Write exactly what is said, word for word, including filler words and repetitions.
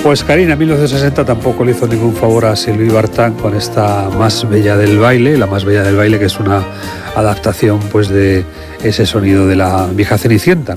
Pues Karina, en mil novecientos sesenta tampoco le hizo ningún favor a Sylvie Vartan con esta Más bella del baile, La más bella del baile, que es una adaptación pues de ese sonido de la vieja Cenicienta, ¿no?